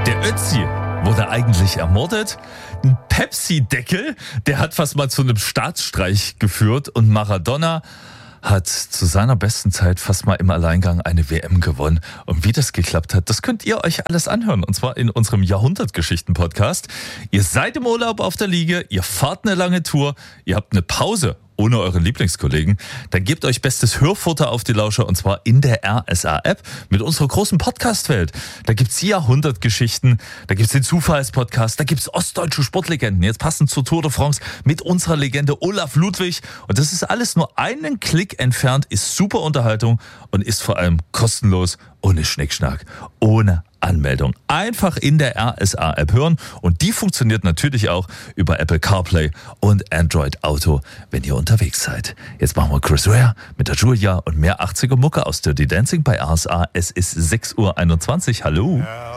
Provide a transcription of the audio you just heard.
Der Ötzi wurde eigentlich ermordet. Ein Pepsi-Deckel, der hat fast mal zu einem Staatsstreich geführt. Und Maradona hat zu seiner besten Zeit fast mal im Alleingang eine WM gewonnen. Und wie das geklappt hat, das könnt ihr euch alles anhören. Und zwar in unserem Jahrhundertgeschichten-Podcast. Ihr seid im Urlaub auf der Liege, ihr fahrt eine lange Tour, ihr habt eine Pause ohne euren Lieblingskollegen, dann gebt euch bestes Hörfutter auf die Lauscher und zwar in der RSA-App mit unserer großen Podcast-Welt. Da gibt's die Jahrhundertgeschichten, da gibt's den Zufallspodcast, da gibt's ostdeutsche Sportlegenden, jetzt passend zur Tour de France mit unserer Legende Olaf Ludwig. Und das ist alles nur einen Klick entfernt, ist super Unterhaltung und ist vor allem kostenlos, ohne Schnickschnack, ohne Anmeldung. Einfach in der RSA-App hören und die funktioniert natürlich auch über Apple CarPlay und Android Auto, wenn ihr unterwegs seid. Jetzt machen wir Chris Rea mit der Julia und mehr 80er Mucke aus Dirty Dancing bei RSA. Es ist 6:21 Uhr. Hallo.